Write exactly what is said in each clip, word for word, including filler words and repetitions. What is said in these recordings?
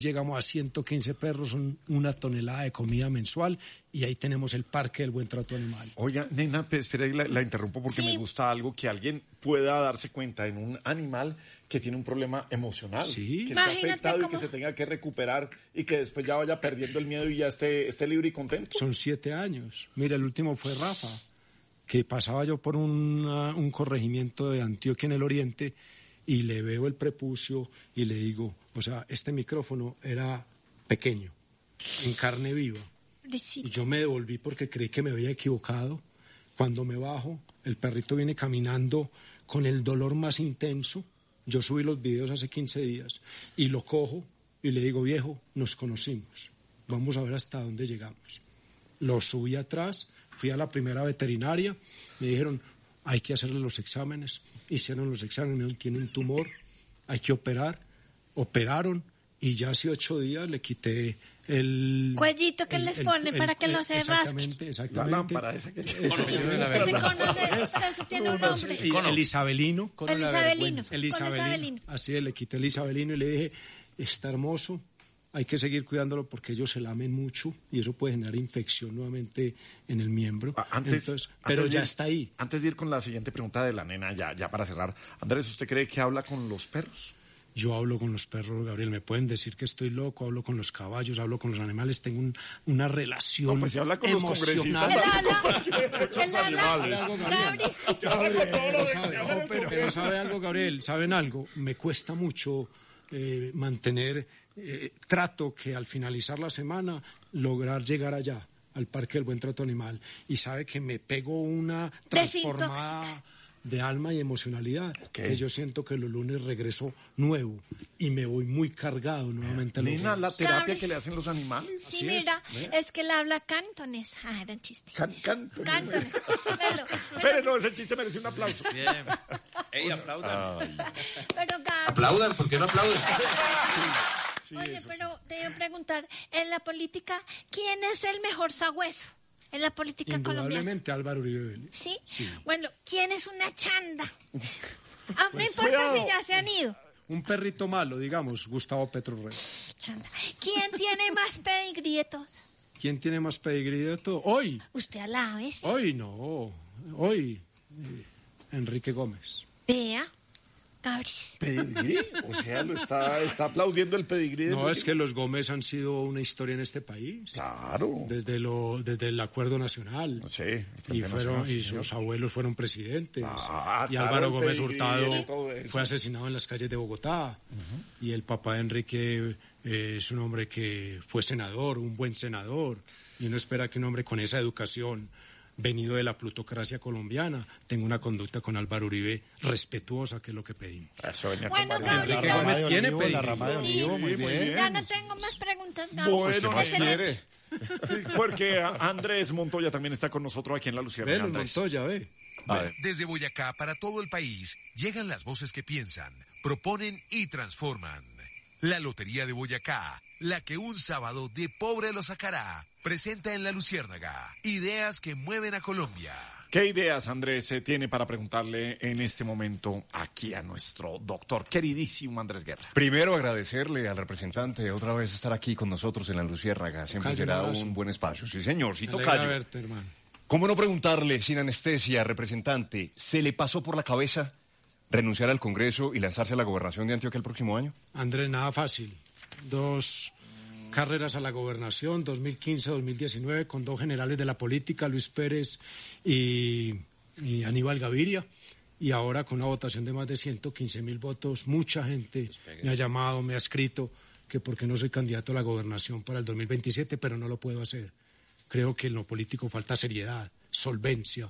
Llegamos a ciento quince perros, son una tonelada de comida mensual y ahí tenemos el Parque del Buen Trato Animal. Oiga, nena, pues, espera, la, la interrumpo porque sí. Me gusta algo que alguien pueda darse cuenta en un animal que tiene un problema emocional, sí. que Imagínate está afectado cómo... y que se tenga que recuperar y que después ya vaya perdiendo el miedo y ya esté, esté libre y contento. Son siete años. Mira, el último fue Rafa, que pasaba yo por una, un corregimiento de Antioquia en el oriente y le veo el prepucio y le digo, o sea, este micrófono era pequeño, en carne viva. Y yo me devolví porque creí que me había equivocado. Cuando me bajo, el perrito viene caminando con el dolor más intenso. Yo subí los videos hace quince días y lo cojo y le digo, viejo, nos conocimos, vamos a ver hasta dónde llegamos. Lo subí atrás, fui a la primera veterinaria, me dijeron, hay que hacerle los exámenes. Hicieron los exámenes, me dijeron, tiene un tumor, hay que operar. Operaron y ya hace ocho días le quité el... cuellito que el, les el, pone el, para que el, no se exactamente, rasque. exactamente. La lámpara esa que... Se conoce, pero eso tiene un nombre. Y el isabelino. El isabelino. El isabelino. Así es, le quité el isabelino y le dije, está hermoso, hay que seguir cuidándolo porque ellos se lamen mucho y eso puede generar infección nuevamente en el miembro. Ah, antes, Entonces, pero antes ya de, está ahí. Antes de ir con la siguiente pregunta de la nena, ya, ya para cerrar, Andrés, ¿usted cree que habla con los perros? Yo hablo con los perros, Gabriel, me pueden decir que estoy loco, hablo con los caballos, hablo con los animales, tengo un, una relación no, pues si habla con emocional. Los congresistas. Él habla, Gabriel. Pero sabe algo, Gabriel, ¿saben algo? Me cuesta mucho eh, mantener, eh, trato que al finalizar la semana lograr llegar allá, al Parque del Buen Trato Animal, y sabe que me pego una transformada de alma y emocionalidad, okay. Que yo siento que los lunes regreso nuevo y me voy muy cargado nuevamente. Nena, la terapia Cabres. Que le hacen los animales. Sí, así mira, es, es que él habla cantones. Ah, era un chiste. Can, cantones. Cantones. Pero, pero no, ese chiste merece un aplauso. Bien. Ey, aplaudan. Pero, Gabriel, aplaudan, ¿por qué no aplauden? Sí, oye, pero sí. Te iba a preguntar, en la política, ¿quién es el mejor sagüeso? En la política colombiana. Indudablemente Álvaro Uribe Vélez. ¿Sí? Sí. Bueno, ¿quién es una chanda? Ah, no pues, importa cuidado. si ya se han ido. Un perrito malo, digamos, Gustavo Petro Reyes. Chanda. ¿Quién tiene más pedigrí de todos? ¿Quién tiene más pedigrí de todo? Hoy. Usted alabe, ¿sí? Hoy no. Hoy, eh, Enrique Gómez. Vea. Cabris. ¿Pedigrí? O sea, lo está, está aplaudiendo el pedigrí. No, es que los Gómez han sido una historia en este país. Claro. Desde lo, desde el acuerdo nacional. Sí. Y fueron, nacional, y sus sí, abuelos fueron presidentes. Ah, y claro, Álvaro Gómez Hurtado fue eso. asesinado en las calles de Bogotá. Uh-huh. Y el papá de Enrique eh, es un hombre que fue senador, un buen senador. Y uno espera que un hombre con esa educación, venido de la plutocracia colombiana, tengo una conducta con Álvaro Uribe respetuosa, que es lo que pedimos. Eso bueno, Enrique Gómez tiene olivo, la rama de olivo, muy bien. Ya no tengo más preguntas, Gabriel. Bueno, pues, ¿qué más quiere? Porque Andrés Montoya también está con nosotros aquí en La Luciérnaga. Ve, Montoya, ve. Desde Boyacá para todo el país llegan las voces que piensan, proponen y transforman. La Lotería de Boyacá, la que un sábado de pobre lo sacará, presenta en La Luciérnaga ideas que mueven a Colombia. ¿Qué ideas, Andrés, se tiene para preguntarle en este momento aquí a nuestro doctor, queridísimo Andrés Guerra? Primero, agradecerle al representante otra vez estar aquí con nosotros en La Luciérnaga. Siempre Tocayo, será un, un buen espacio. Sí, señor. Sí, Me tocayo. verte, hermano. ¿Cómo no preguntarle, sin anestesia, representante, ¿se le pasó por la cabeza renunciar al Congreso y lanzarse a la gobernación de Antioquia el próximo año? Andrés, nada fácil. Dos carreras a la gobernación, dos mil quince a dos mil diecinueve, con dos generales de la política, Luis Pérez y, y Aníbal Gaviria, y ahora con una votación de más de ciento quince mil votos, mucha gente me ha llamado, me ha escrito que por qué no soy candidato a la gobernación para el dos mil veintisiete, pero no lo puedo hacer. Creo que en lo político falta seriedad, solvencia,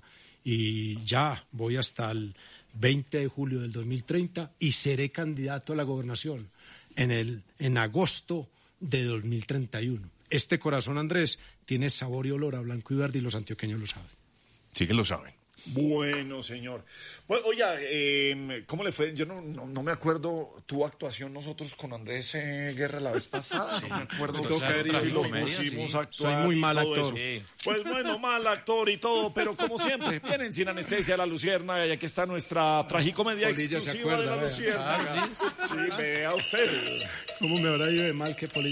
y ya voy hasta el veinte de julio del dos mil treinta y seré candidato a la gobernación en, el, en agosto de dos mil treinta y uno. Este corazón, Andrés, tiene sabor y olor a blanco y verde y los antioqueños lo saben. Sí que lo saben. Bueno, señor. Bueno, oiga, eh, ¿cómo le fue? Yo no, no, no me acuerdo tu actuación nosotros con Andrés eh, Guerra la vez pasada. Sí, no me acuerdo. Pues claro, si lo comedia, pusimos sí. a actuar. Soy muy y mal todo actor. eso. Sí. Pues bueno, mal actor y todo, pero como siempre, vienen Sin Anestesia La Luciérnaga y aquí está nuestra tragicomedia Polilla se exclusiva de acuerda, La vea. Luciérnaga. Ah, sí. Sí, vea usted. ¿Cómo me habrá ido de mal que Polilla